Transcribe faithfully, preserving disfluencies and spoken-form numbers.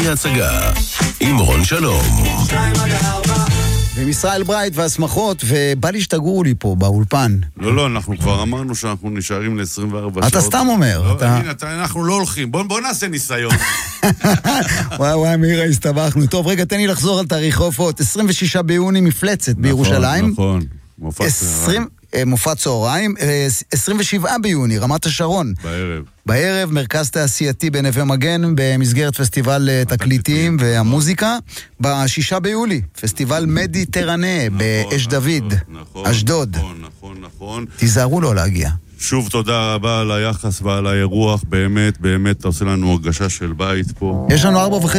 הצגה עם רון שלום ועם ישראל ברייט והסמכות, ובא לי שתגורו לי פה באולפן. לא, לא, אנחנו כבר אמרנו שאנחנו נשארים ל-עשרים וארבע שעות. אתה סתם אומר. לא, אתה... הנה, אתה, אנחנו לא הולכים. בוא, בוא נעשה ניסיון. וואי וואי, מירה, הסתבכנו. טוב, רגע, תן לי לחזור על תאריך ההופעות. עשרים ושישה ביוני מפלצת בירושלים. נכון, נכון. עשרים מופע צהריים. עשרים ושבעה ביוני, רמת השרון. בערב. בערב, מרכז תעשייתי בנווה מגן, במסגרת פסטיבל תקליטים והמוזיקה. בשישה ביולי, פסטיבל מדיטרנה באש דוד, אשדוד. נכון, נכון, נכון. תיזהרו לו להגיע. שוב תודה רבה על היחס ועל האירוח, באמת, באמת, אתה עושה לנו הרגשה של בית פה. יש לנו ארבע וחצי